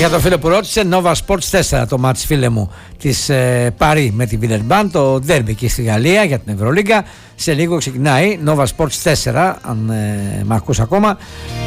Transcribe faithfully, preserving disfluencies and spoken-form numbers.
για το φίλο που ρώτησε, Nova Sports τέσσερα το μάτς, φίλε μου, της ε, Παρί με τη Βιλερμπάν, το ντέρμπι εκεί στη Γαλλία για την Ευρωλίγκα. Σε λίγο ξεκινάει Nova Sports τέσσερα, αν ε, με ακούς ακόμα.